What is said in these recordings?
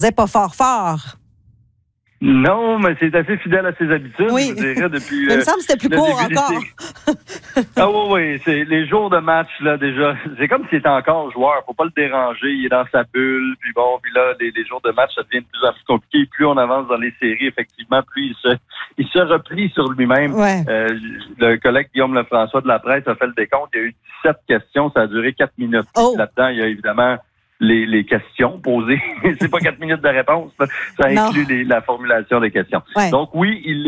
disait pas fort fort. Non, mais c'est assez fidèle à ses habitudes, Oui. je dirais, depuis... Il me semble que c'était plus court encore. Ah oui, c'est les jours de match, là, déjà. C'est comme s'il était encore joueur. Faut pas le déranger. Il est dans sa bulle. Puis bon, puis là, les jours de match, ça devient de plus en plus compliqué. Plus on avance dans les séries, effectivement, plus il se replie sur lui-même. Ouais. Le collègue Guillaume Lefrançois de la presse a fait le décompte. Il y a eu 17 questions. Ça a duré 4 minutes. Oh. Là-dedans, il y a évidemment les questions posées. C'est pas 4 minutes de réponse. Là. Ça inclut la formulation des questions. Ouais. Donc oui, il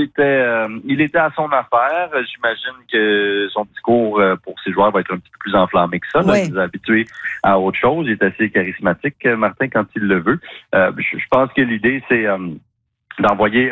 était à son affaire. J'imagine que son discours pour ses joueurs va être un petit peu plus enflammé que ça. Ouais. Il est habitué à autre chose. Il est assez charismatique, Martin, quand il le veut. Je pense que l'idée, c'est d'envoyer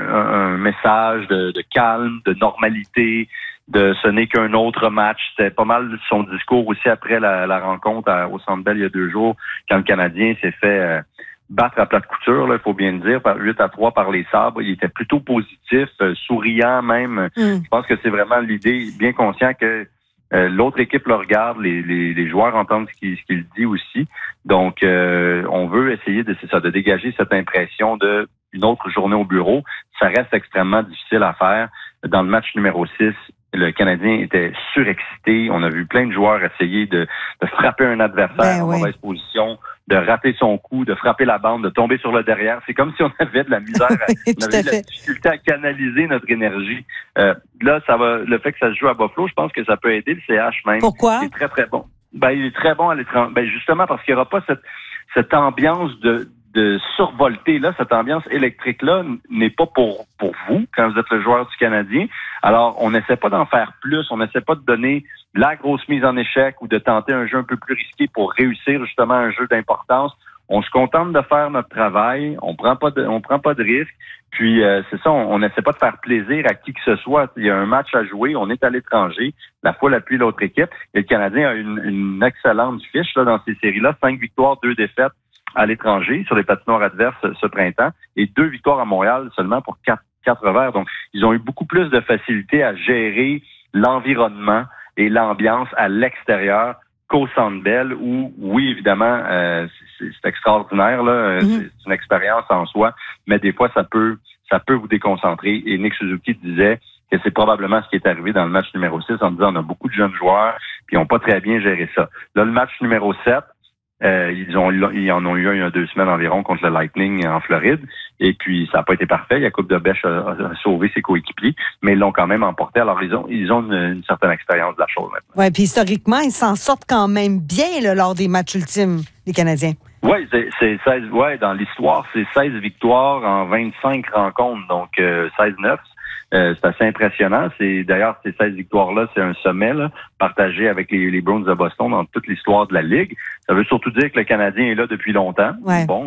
un message de calme, de normalité, de ce n'est qu'un autre match. C'était pas mal son discours aussi après la rencontre au Centre Bell il y a 2 jours, quand le Canadien s'est fait battre à plate couture, il faut bien le dire, par 8-3 par les Sabres. Il était plutôt positif, souriant même. Je pense que c'est vraiment l'idée, bien conscient que l'autre équipe le regarde, les joueurs entendent ce qu'il dit aussi. Donc, on veut essayer de dégager cette impression de une autre journée au bureau. Ça reste extrêmement difficile à faire. Dans le match numéro 6, le Canadien était surexcité. On a vu plein de joueurs essayer de frapper un adversaire en mauvaise position, de rater son coup, de frapper la bande, de tomber sur le derrière. C'est comme si on avait de la misère, on avait de la difficulté à canaliser notre énergie. Là, le fait que ça se joue à Buffalo, je pense que ça peut aider le CH même. Pourquoi? Il est très, très bon. Il est très bon à l'étranger. Justement parce qu'il n'y aura pas cette ambiance de survolter, là, cette ambiance électrique-là n'est pas pour vous, quand vous êtes le joueur du Canadien. Alors, on n'essaie pas d'en faire plus, on n'essaie pas de donner la grosse mise en échec ou de tenter un jeu un peu plus risqué pour réussir justement un jeu d'importance. On se contente de faire notre travail, on prend pas de risque. Puis, c'est ça, on n'essaie pas de faire plaisir à qui que ce soit. Il y a un match à jouer, on est à l'étranger, la fois l'appui l'autre équipe. Et le Canadien a une excellente fiche là dans ces séries-là, 5 victoires, 2 défaites à l'étranger, sur les patinoires adverses ce printemps, et 2 victoires à Montréal seulement pour 4 revers. Donc, ils ont eu beaucoup plus de facilité à gérer l'environnement et l'ambiance à l'extérieur qu'au Centre Bell, où, oui, évidemment, c'est extraordinaire, là, c'est une expérience en soi, mais des fois, ça peut vous déconcentrer. Et Nick Suzuki disait que c'est probablement ce qui est arrivé dans le match numéro 6, en disant on a beaucoup de jeunes joueurs, puis ils n'ont pas très bien géré ça. Là, le match numéro 7, ils en ont eu un il y a 2 semaines environ contre le Lightning en Floride. Et puis, ça n'a pas été parfait. Jakub Dobeš a sauvé ses coéquipiers, mais ils l'ont quand même emporté. Alors, ils ont une certaine expérience de la chose maintenant. Oui, puis historiquement, ils s'en sortent quand même bien là, lors des matchs ultimes, les Canadiens. Oui, c'est 16. Ouais, dans l'histoire, c'est 16 victoires en 25 rencontres, donc 16-9. C'est assez impressionnant. D'ailleurs, ces 16 victoires-là, c'est un sommet là, partagé avec les Bruins de Boston dans toute l'histoire de la Ligue. Ça veut surtout dire que le Canadien est là depuis longtemps. Ouais. Bon,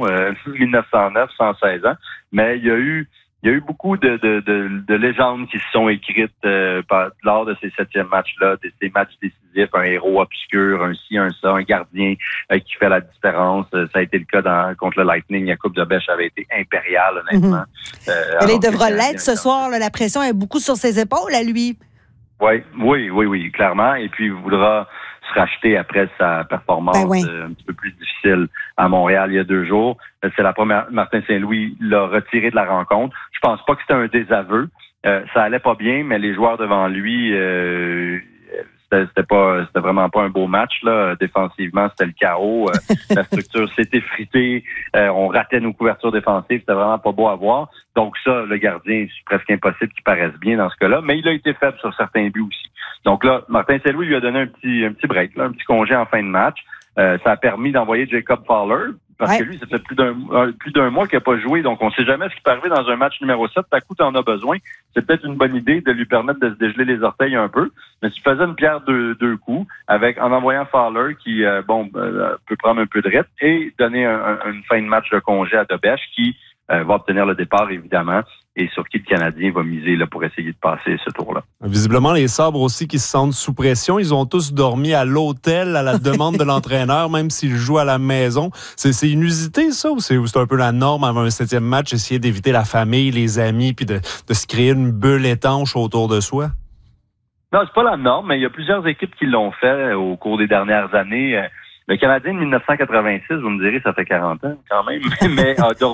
1909, 116 ans. Mais il y a eu beaucoup de légendes qui se sont écrites lors de ces 7e matchs-là, ces matchs décisifs, un héros obscur, un ci, un ça, un gardien qui fait la différence. Ça a été le cas contre le Lightning. Jakub Dobeš avait été impérial, honnêtement. Il devra l'être ce soir. Là, la pression est beaucoup sur ses épaules, à lui. Oui, clairement. Et puis, il voudra se racheter après sa performance un petit peu plus difficile à Montréal il y a 2 jours. C'est la première. Martin Saint-Louis l'a retiré de la rencontre. Je pense pas que c'était un désaveu. Ça allait pas bien, mais les joueurs devant lui, c'était vraiment pas un beau match là. Défensivement, c'était le chaos. La structure s'est effritée. On ratait nos couvertures défensives. C'était vraiment pas beau à voir. Donc ça, le gardien, c'est presque impossible qu'il paraisse bien dans ce cas-là. Mais il a été faible sur certains buts aussi. Donc là, Martin Saint-Louis lui a donné un petit break, là, un petit congé en fin de match. Ça a permis d'envoyer Jacob Fowler. Parce que lui, ça fait plus d'un mois qu'il n'a pas joué. Donc, on ne sait jamais ce qui peut arriver dans un match numéro 7. À coup, tu en as besoin. C'est peut-être une bonne idée de lui permettre de se dégeler les orteils un peu. Mais tu faisais une pierre deux coups en envoyant Fowler qui, peut prendre un peu de rythme et donner une fin de match de congé à Dobeš qui va obtenir le départ, évidemment, et sur qui le Canadien va miser là, pour essayer de passer ce tour-là. Visiblement, les Sabres aussi qui se sentent sous pression. Ils ont tous dormi à l'hôtel à la demande de l'entraîneur, même s'ils jouent à la maison. C'est inusité, ça, ou c'est un peu la norme avant un 7e match, essayer d'éviter la famille, les amis, puis de se créer une bulle étanche autour de soi? Non, c'est pas la norme, mais il y a plusieurs équipes qui l'ont fait au cours des dernières années. Le Canadien de 1986, vous me direz, ça fait 40 ans quand même, mais